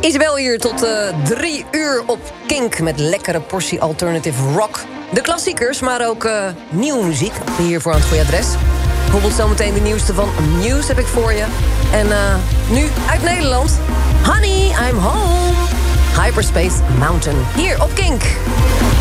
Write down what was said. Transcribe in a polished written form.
Isabel hier tot 3 uur op Kink met lekkere portie alternative rock. De klassiekers, maar ook nieuwe muziek. Hiervoor aan het goede adres. Bijvoorbeeld zometeen de nieuwste van Muse heb ik voor je. En nu uit Nederland. Honey, I'm home. Hyperspace Mountain. Hier op Kink.